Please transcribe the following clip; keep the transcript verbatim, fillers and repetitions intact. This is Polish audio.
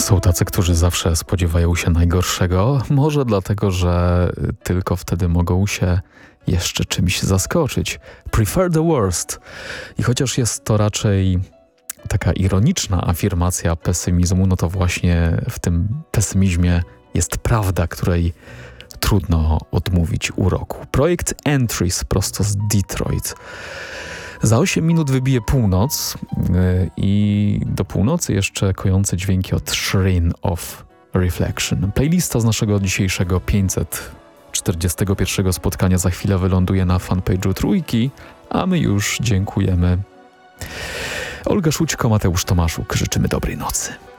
Są tacy, którzy zawsze spodziewają się najgorszego, może dlatego, że tylko wtedy mogą się jeszcze czymś zaskoczyć. Prefer the worst. I chociaż jest to raczej taka ironiczna afirmacja pesymizmu, no to właśnie w tym pesymizmie jest prawda, której trudno odmówić uroku. Projekt Entries prosto z Detroit. Za osiem minut wybije północ yy, i do północy jeszcze kojące dźwięki od Shrine of Reflection. Playlista z naszego dzisiejszego pięćset czterdziestego pierwszego spotkania za chwilę wyląduje na fanpage'u Trójki, a my już dziękujemy. Olga Szućko, Mateusz Tomaszuk, życzymy dobrej nocy.